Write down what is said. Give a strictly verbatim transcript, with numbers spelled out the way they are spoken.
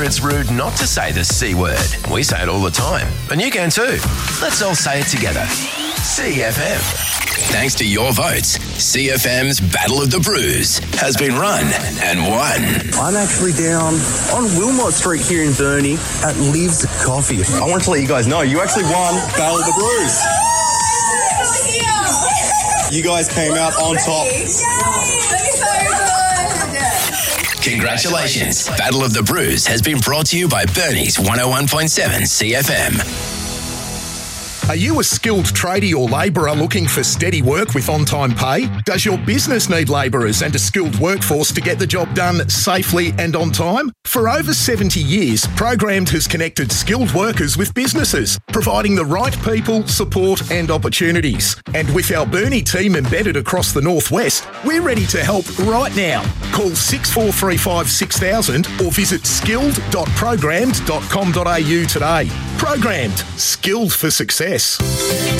it's rude not to say the C word. We say it all the time, and you can too. Let's all say it together. C F M. Thanks to your votes, C F M's Battle of the Brews has been run and won. I'm actually down on Wilmot Street here in Burnie at Liv's Coffee. I want to let you guys know, you actually won Battle of the Brews. You guys came out on top. Congratulations. Battle of the Brews has been brought to you by Burnie's one oh one point seven C F M. Are you a skilled tradie or labourer looking for steady work with on-time pay? Does your business need labourers and a skilled workforce to get the job done safely and on time? For over seventy years, Programmed has connected skilled workers with businesses, providing the right people, support and opportunities. And with our Burnie team embedded across the northwest, we're ready to help right now. Call six four three five six thousand or visit skilled dot programmed dot com dot a u today. Programmed, skilled for success.